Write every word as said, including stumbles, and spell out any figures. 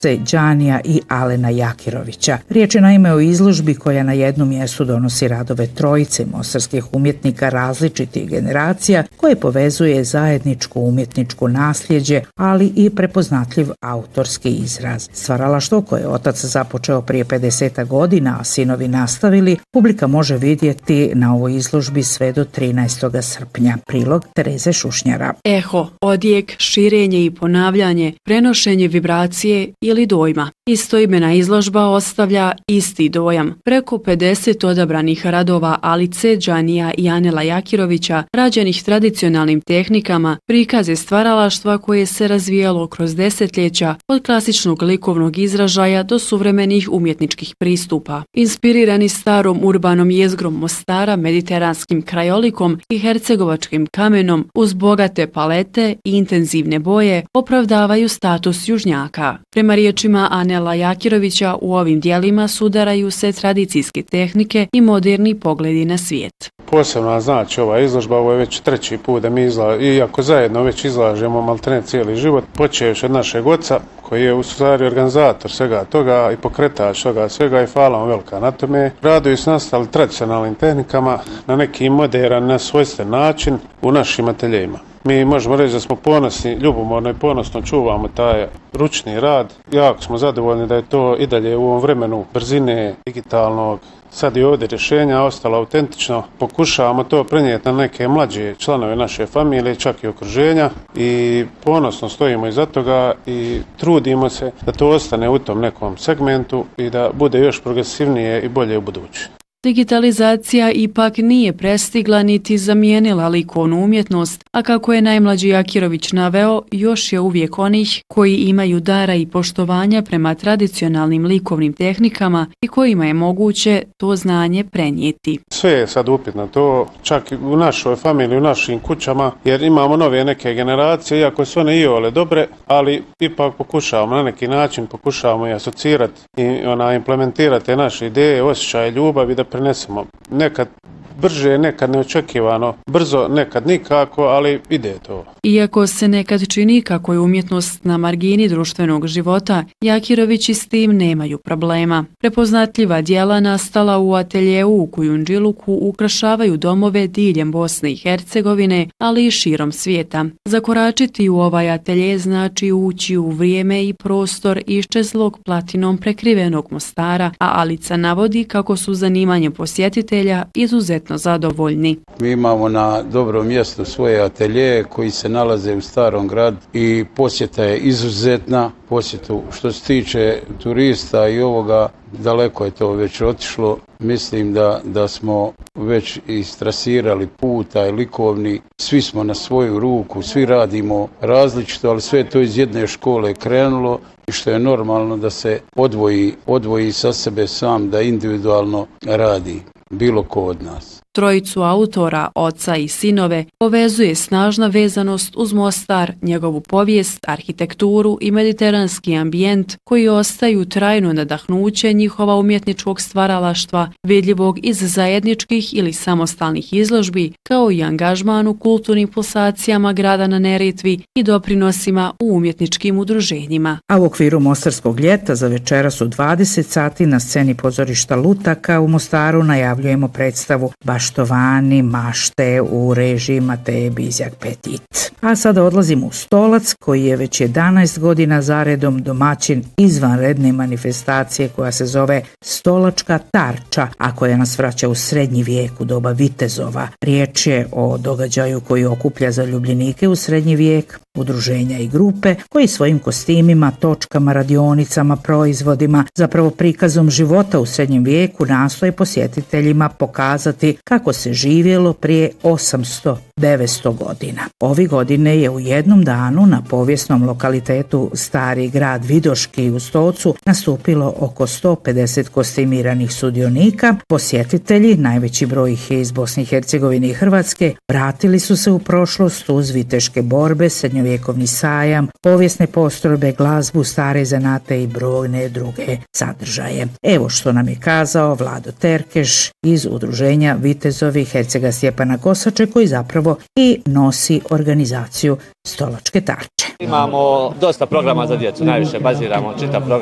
Đanija i Alena Jakirovića. Riječ je naime o izložbi koja na jednom mjestu donosi radove trojice mostarskih umjetnika različitih generacija koje povezuje zajedničko umjetničko nasljeđe, ali i prepoznatljiv autorski izraz. Stvaralaštvo koje je otac započeo prije pedeset godina, a sinovi nastavili, publika može vidjeti na ovoj izložbi sve do trinaestog srpnja. Prilog Tereze Šušnjara. Eho, odjek, širenje i ponavljanje, prenošenje vibracije ili dojma. Istoimena izložba ostavlja isti dojam. Preko pedeset odabranih radova Alice, Đanija i Anela Jakirovića, rađenih tradicionalnim tehnikama, prikaz je stvaralaštva koje se razvijalo kroz desetljeća od klasičnog likovnog izražaja do suvremenih umjetničkih pristupa. Inspirirani starom urbanom jezgrom Mostara, mediteranskim krajolikom i hercegovačkim kamenom, uz bogate palete i intenzivne boje, opravdavaju status južnjaka. Prema riječima Anela Jakirovića, u ovim dijelima sudaraju se tradicijske tehnike i moderni pogledi na svijet. Posebno znači ova izložba, ovo je već treći put da mi izlažemo, iako zajedno već izlažemo maltene cijeli život, počevši od našeg oca, koji je u stvari organizator svega toga i pokretač toga svega i hvala vam velika na tome. Radovi su nastali tradicionalnim tehnikama na neki moderan, nesvojstven način u našim ateljejima. Mi možemo reći da smo ponosni, ljubomorno i ponosno čuvamo taj ručni rad. Jako smo zadovoljni da je to i dalje u ovom vremenu brzine, digitalnog, sad i ovdje rješenja ostalo autentično. Pokušavamo to prenijeti na neke mlađe članove naše familije, čak i okruženja, i ponosno stojimo iza toga i trudimo se da to ostane u tom nekom segmentu i da bude još progresivnije i bolje u budući. Digitalizacija ipak nije prestigla niti zamijenila likovnu umjetnost, a kako je najmlađi Jakirović naveo, još je uvijek onih koji imaju dara i poštovanja prema tradicionalnim likovnim tehnikama i kojima je moguće to znanje prenijeti. Sve je sad upitno to, čak i u našoj familiji, u našim kućama, jer imamo nove neke generacije, iako su one i ole dobre, ali ipak pokušavamo na neki način, pokušavamo i asocirati i ona, implementirati te naše ideje, osjećaje, ljubavi da prenesemo. Nekad brže, nekad neočekivano, brzo, nekad nikako, ali ide to. Iako se nekad čini kako je umjetnost na margini društvenog života, Jakirovići s tim nemaju problema. Prepoznatljiva djela nastala u ateljeu u Kujundžiluku ukrašavaju domove diljem Bosne i Hercegovine, ali i širom svijeta. Zakoračiti u ovaj atelje znači ući u vrijeme i prostor iščezlog platinom prekrivenog Mostara, a Alica navodi kako su zanimanjem posjetitelja izuzetno zadovoljni. Mi imamo na dobrom mjestu svoje ateljeje koji se nalaze u Starom gradu i posjeta je izuzetna. Posjetu što se tiče turista i ovoga, daleko je to već otišlo. Mislim da, da smo već istrasirali put, taj likovni. Svi smo na svoju ruku, svi radimo različito, ali sve to iz jedne škole krenulo i što je normalno da se odvoji, odvoji sa sebe sam, da individualno radi bilo ko od nas. Trojicu autora, oca i sinove, povezuje snažna vezanost uz Mostar, njegovu povijest, arhitekturu i mediteranski ambijent koji ostaju trajno nadahnuće njihova umjetničkog stvaralaštva, vidljivog iz zajedničkih ili samostalnih izložbi, kao i angažman u kulturnim pulsacijama grada na Neretvi i doprinosima u umjetničkim udruženjima. A u okviru Mostarskog ljeta za večeras u dvadeset sati na sceni pozorišta Lutaka u Mostaru najavljujemo predstavu Baštovani mašte u režiji Mateje Bizjak Petit. A sada odlazimo u Stolac koji je već jedanaest godina zaredom domaćin izvanredne manifestacije koja se zove Stolačka tarča, a koja nas vraća u srednji vijek u doba vitezova. Riječ je o događaju koji okuplja zaljubljenike u srednji vijek, udruženja i grupe koji svojim kostimima, točkama, radionicama, proizvodima, zapravo prikazom života u srednjem vijeku nastoje posjetiteljima pokazati kako se živjelo prije osamsto do devetsto godina. Ovi godine je u jednom danu na povijesnom lokalitetu Stari grad Vidoški u Stocu nastupilo oko sto pedeset kostimiranih sudionika. Posjetitelji, najveći broj ih je iz Bosne i Hercegovine i Hrvatske, vratili su se u prošlost uz viteške borbe, srednjovjekovni sajam, povijesne postrojbe, glazbu, stare zanate i brojne druge sadržaje. Evo što nam je kazao Vlado Terkeš iz udruženja Vitezovi Hercega Stjepana Kosače, koji zapravo i nosi organizaciju Stolačke tarče. Imamo dosta programa za djecu, najviše baziramo čitav program